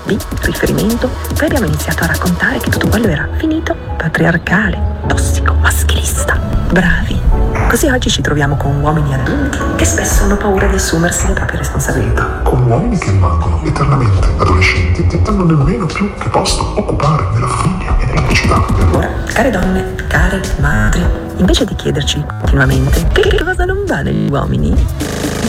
di riferimento, poi abbiamo iniziato a raccontare che tutto quello era finito, patriarcale, tossico, maschilista. Bravi. Così oggi ci troviamo con uomini adulti che spesso hanno paura di assumersi le proprie responsabilità. Con uomini che rimangono eternamente adolescenti, non hanno nemmeno più che posto occupare nella famiglia e nella società. Ora, care donne, care madri, invece di chiederci continuamente che cosa non va negli uomini,